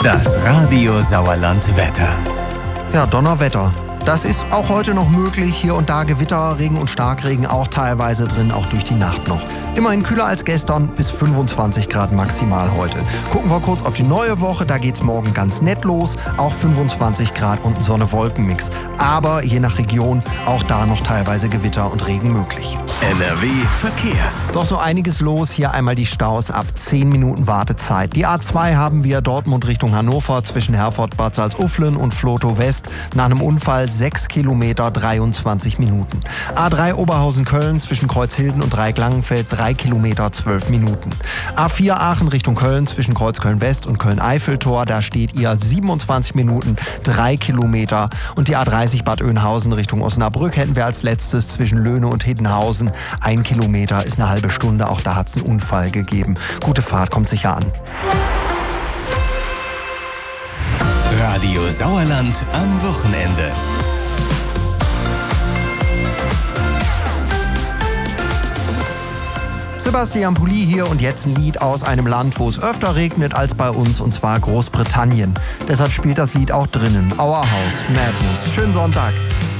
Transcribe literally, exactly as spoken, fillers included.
Das Radio Sauerland Wetter. Ja, Donnerwetter. Das ist auch heute noch möglich. Hier und da Gewitter, Regen und Starkregen auch teilweise drin, auch durch die Nacht noch. Immerhin kühler als gestern, bis fünfundzwanzig Grad maximal heute. Gucken wir kurz auf die neue Woche, da geht's morgen ganz nett los. Auch fünfundzwanzig Grad und ein Sonne-Wolken-Mix. Aber je nach Region auch da noch teilweise Gewitter und Regen möglich. N R W Verkehr. Doch so einiges los. Hier einmal die Staus ab zehn Minuten Wartezeit. Die A zwei haben wir Dortmund Richtung Hannover zwischen Herford, Bad Salzuflen und Vlotho West. Nach einem Unfall sechs Kilometer, dreiundzwanzig Minuten. A drei Oberhausen-Köln zwischen Kreuzhilden und Dreiecklangenfeld drei Kilometer, zwölf Minuten. A vier Aachen Richtung Köln zwischen Kreuzköln West und Köln-Eiffeltor. Da steht ihr siebenundzwanzig Minuten, drei Kilometer. Und die A dreißig Bad Oeynhausen Richtung Osnabrück hätten wir als letztes zwischen Löhne und Hiddenhausen. Ein Kilometer ist eine halbe Stunde. Auch da hat es einen Unfall gegeben. Gute Fahrt, kommt sicher an. Radio Sauerland am Wochenende. Sebastian Pulli hier und jetzt ein Lied aus einem Land, wo es öfter regnet als bei uns, und zwar Großbritannien. Deshalb spielt das Lied auch drinnen. Our House, Madness. Schönen Sonntag.